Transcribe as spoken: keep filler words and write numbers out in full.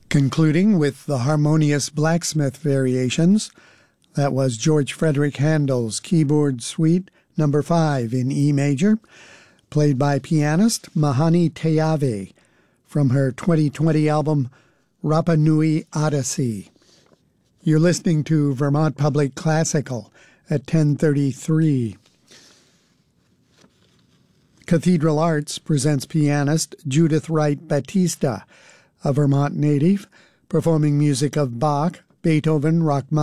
Concluding with the harmonious blacksmith variations, that was George Frederick Handel's Keyboard Suite number five in E major, played by pianist Mahani Teyave from her twenty twenty album Rapa Nui Odyssey. You're listening to Vermont Public Classical at ten thirty-three. Cathedral Arts presents pianist Judith Wright Batista, a Vermont native, performing music of Bach, Beethoven, Rachmaninoff,